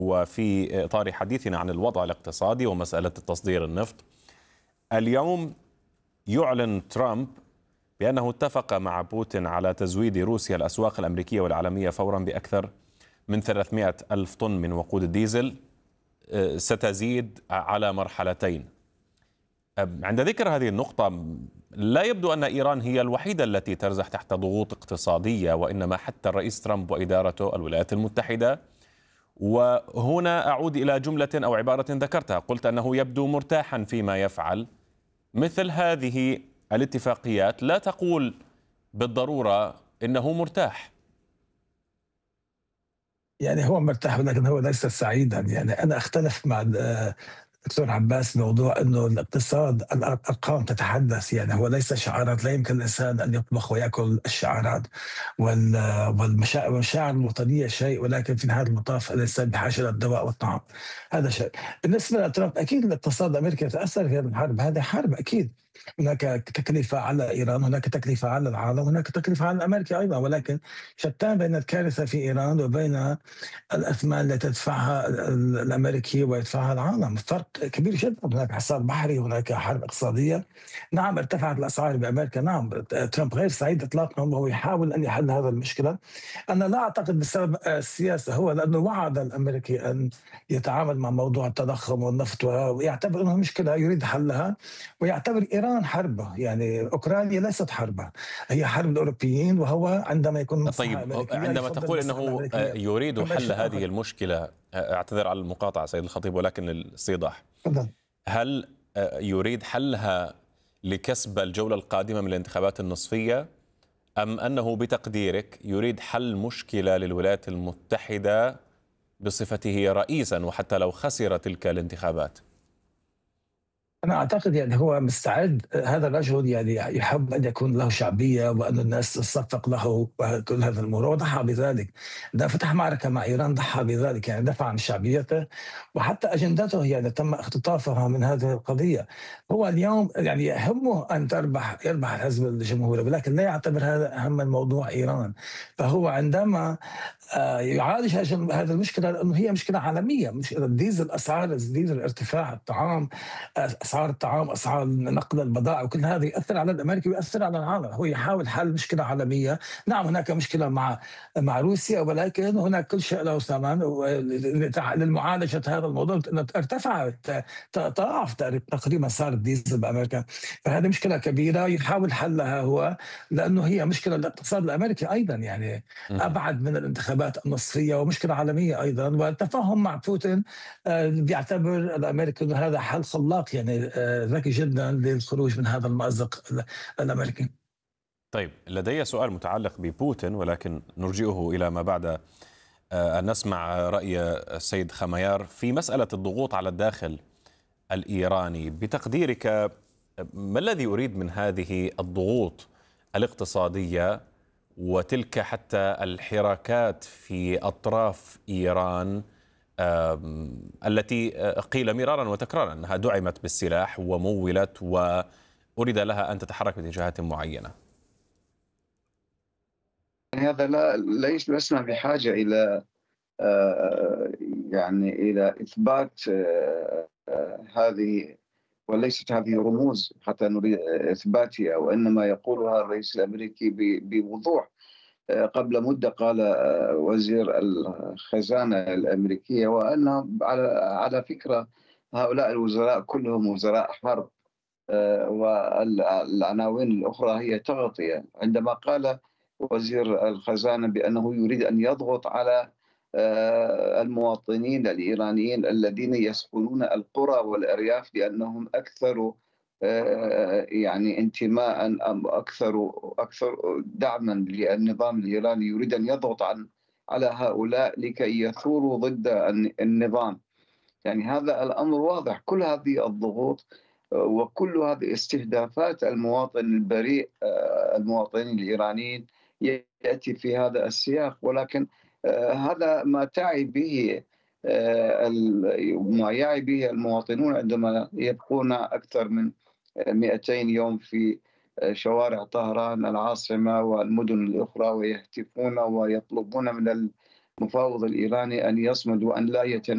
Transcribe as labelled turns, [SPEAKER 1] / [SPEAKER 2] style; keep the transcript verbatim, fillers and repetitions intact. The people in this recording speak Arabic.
[SPEAKER 1] وفي إطار حديثنا عن الوضع الاقتصادي ومسألة تصدير النفط، اليوم يعلن ترامب بأنه اتفق مع بوتين على تزويد روسيا الأسواق الأمريكية والعالمية فورا بأكثر من ثلاثمئة ألف طن من وقود الديزل، ستزيد على مرحلتين. عند ذكر هذه النقطة، لا يبدو أن إيران هي الوحيدة التي ترزح تحت ضغوط اقتصادية، وإنما حتى الرئيس ترامب وإدارته الولايات المتحدة. وهنا أعود إلى جملة أو عبارة ذكرتها، قلت أنه يبدو مرتاحا فيما يفعل. مثل هذه الاتفاقيات لا تقول بالضرورة إنه مرتاح.
[SPEAKER 2] يعني هو مرتاح ولكن هو ليس سعيدا. يعني أنا أختلف مع دكتور عباس بموضوع انه الاقتصاد الارقام تتحدث. يعني هو ليس شعارات، لا يمكن الانسان ان يطبخ وياكل الشعارات، والمشاعر الوطنيه شيء، ولكن في نهايه المطاف الانسان بحاجه للدواء والطعام. هذا شيء. بالنسبه لترامب، اكيد الاقتصاد الامريكي يتاثر في هذه الحرب. هذه حرب اكيد. هناك تكلفه على ايران، هناك تكلفه على العالم، هناك تكلفه على امريكا ايضا، ولكن شتان بين الكارثه في ايران وبين الأثمان التي تدفعها الأمريكي ويدفعها العالم. فرق كبير جدا. هناك حصار بحري، هناك حرب اقتصادية. نعم ارتفعت الأسعار بأمريكا، نعم. ترامب غير سعيد إطلاقا وهو يحاول أن يحل هذا المشكلة. أنا لا أعتقد بسبب السياسة، هو لأنه وعد الأمريكي أن يتعامل مع موضوع التضخم والنفط ويعتبر أنه مشكلة يريد حلها، ويعتبر إيران حربه. يعني أوكرانيا ليست حربه، هي حرب الأوروبيين، وهو عندما يكون مصلحة
[SPEAKER 1] طيب،
[SPEAKER 2] أمريكية
[SPEAKER 1] عندما
[SPEAKER 2] يفضل
[SPEAKER 1] تقول
[SPEAKER 2] المصلحة
[SPEAKER 1] أنه
[SPEAKER 2] الأمريكية
[SPEAKER 1] يريد
[SPEAKER 2] أما
[SPEAKER 1] حل
[SPEAKER 2] شيء
[SPEAKER 1] هذه
[SPEAKER 2] آخر.
[SPEAKER 1] المشكلة، أعتذر على المقاطعة سيد الخطيب ولكن الاستيضاح،
[SPEAKER 2] تفضل.
[SPEAKER 1] هل يريد حلها لكسب الجولة القادمة من الانتخابات النصفية، أم أنه بتقديرك يريد حل مشكلة للولايات المتحدة بصفته رئيسا وحتى لو خسر تلك الانتخابات؟
[SPEAKER 2] أنا أعتقد يعني هو مستعد. هذا الرجل يعني يحب أن يكون له شعبية وأن الناس تصفق له وكل هذا الأمور، وضحى بذلك. ده فتح معركة مع إيران، ضحى بذلك، يعني دفع عن شعبيته وحتى أجندته يعني تم اختطافها من هذه القضية. هو اليوم يعني يهمه أن تربح يربح الحزب الجمهوري، ولكن لا يعتبر هذا أهم الموضوع إيران. فهو عندما آه، يعالج هذه المشكله، لانه هي مشكله عالميه، مشكله الديزل، اسعار الديزل، ارتفاع الطعام، اسعار الطعام، اسعار نقل البضائع، وكل هذا يؤثر على الامريكي ويؤثر على العالم. هو يحاول حل مشكله عالميه. نعم هناك مشكله مع مع روسيا، ولكن هناك كل شيء له ثمن. لمعالجه هذا الموضوع ارتفع تضاعف تقريبا سعر الديزل بامريكا. فهذه مشكله كبيره يحاول حلها هو، لانه هي مشكله الاقتصاد الامريكي ايضا، يعني ابعد من الانتخابات النصفيه ومشكله عالميه ايضا. والتفاهم مع بوتين آه، بيعتبر الامريكي انه هذا حل خلاق، يعني آه، ذكي جدا للخروج من هذا المأزق الامريكي.
[SPEAKER 1] طيب، لدي سؤال متعلق ببوتين، ولكن نرجئه إلى ما بعد آه، أن نسمع رأي السيد خميار في مسألة الضغوط على الداخل الإيراني. بتقديرك، ما الذي يريد من هذه الضغوط الاقتصادية وتلك حتى الحراكات في أطراف إيران التي قيل مرارا وتكرارا أنها دعمت بالسلاح ومولت وأريد لها أن تتحرك باتجاهات معينة؟
[SPEAKER 3] يعني هذا لا ليس لسنا بحاجة إلى آه، يعني إلى إثبات آه، آه، هذه، وليست هذه رموز حتى نريد إثباتها، وإنما يقولها الرئيس الأمريكي بوضوح. قبل مدة قال وزير الخزانة الأمريكية وأنه على على فكرة هؤلاء الوزراء كلهم وزراء حرب، والعناوين الأخرى هي تغطية. عندما قال وزير الخزانة بأنه يريد أن يضغط على المواطنين الإيرانيين الذين يسكنون القرى والأرياف لأنهم أكثر يعني انتماء أم أكثر أكثر دعما للنظام الإيراني، يريد أن يضغط عن على هؤلاء لكي يثوروا ضد النظام. يعني هذا الأمر واضح. كل هذه الضغوط وكل هذه استهدافات المواطن البريء، المواطنين الإيرانيين، يأتي في هذا السياق. ولكن هذا ما تعي به ما يعي به المواطنون عندما يبقون أكثر من مئتين يوم في شوارع طهران العاصمة والمدن الأخرى ويهتفون ويطلبون من المفاوض الإيراني أن يصمد وأن لا يتنازل